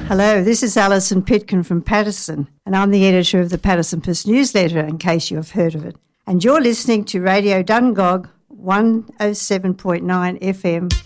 Hello, this is Alison Pitkin from Patterson, and I'm the editor of the Patterson Post newsletter, in case you have heard of it. And you're listening to Radio Dungog 107.9 FM.